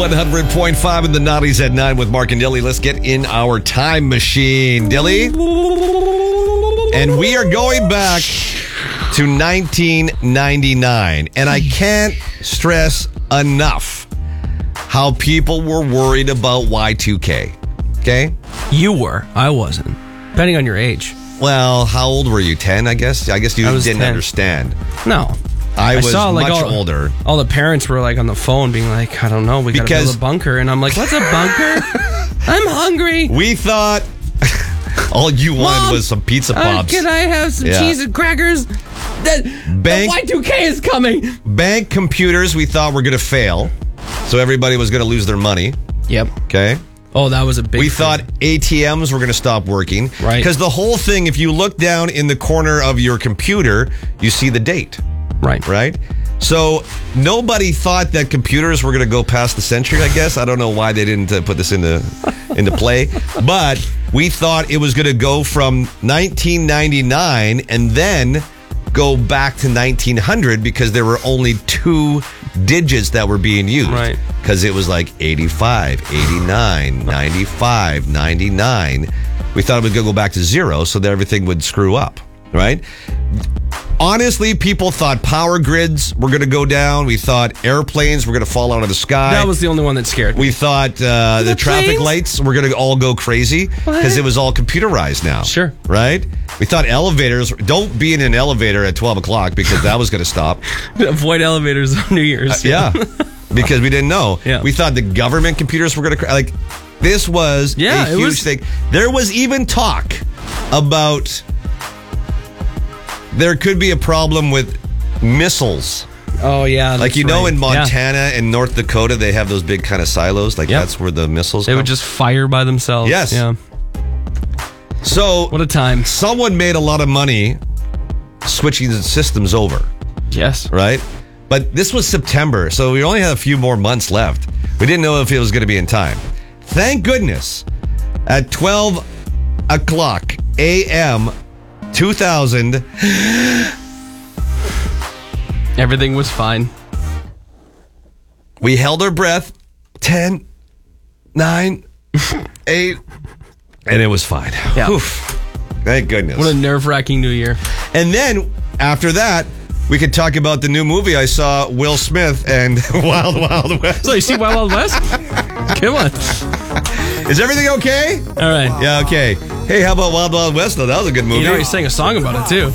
100.5 in the Naughties at 9 with Mark and Dilly. Let's get in our time machine, Dilly. And we are going back to 1999. And I can't stress enough how people were worried about Y2K. Okay? You were. I wasn't. Depending on your age. Well, how old were you? 10, I guess? I guess you didn't 10. understand. No. I was saw, much older. All the parents were on the phone being like, I don't know, we got to build a bunker. And I'm like, what's a bunker? I'm hungry. We thought all you wanted was some pizza pops. Can I have some cheese and crackers? The Y2K is coming. Bank computers we thought were going to fail. So everybody was going to lose their money. Yep. Okay. Oh, that was a big We thing. thought ATMs were going to stop working. Right. Because the whole thing, if you look down in the corner of your computer, you see the date. Right. Right? So nobody thought that computers were going to go past the century, I guess. I don't know why they didn't put this into play. But we thought it was going to go from 1999 and then go back to 1900 because there were only 2 digits that were being used. Right. Because it was like 85, 89, 95, 99. We thought it was going to go back to 0 so that everything would screw up. Right? Honestly, people thought power grids were going to go down. We thought airplanes were going to fall out of the sky. That was the only one that scared me. We thought the traffic lights were going to all go crazy because it was all computerized now. Sure. Right? We thought elevators, don't be in an elevator at 12 o'clock because that was going to stop. Avoid elevators on New Year's. Yeah. Because we didn't know. Yeah. We thought the government computers were going to, this was a huge thing. There was even talk about there could be a problem with missiles. Oh, yeah. In Montana and North Dakota, they have those big kind of silos. That's where the missiles They would just fire by themselves. Yes. Yeah. So, what a time. Someone made a lot of money switching the systems over. Yes. Right? But this was September, so we only had a few more months left. We didn't know if it was going to be in time. Thank goodness, at 12 o'clock a.m., 2000, everything was fine. We held our breath. 10, 9, 8, and it was fine. Yeah. Oof. Thank goodness. What a nerve-wracking new year. And then, after that, we could talk about the new movie I saw, Will Smith and Wild Wild West. So you see Wild Wild West? Come on. Is everything okay? All right. Yeah, okay. Hey, how about Wild Wild West, though? That was a good movie. You know, he sang a song about it, too.